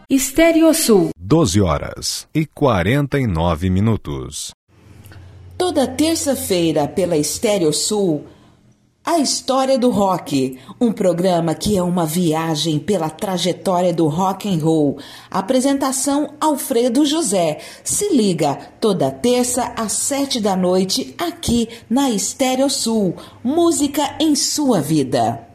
Estéreo Sul. 12 horas e 49 minutos. Toda terça-feira pela Estéreo Sul, A História do Rock, um programa que é uma viagem pela trajetória do rock and roll. Apresentação Alfredo José. Se liga, toda terça às 7 da noite, aqui na Estéreo Sul. Música em sua vida.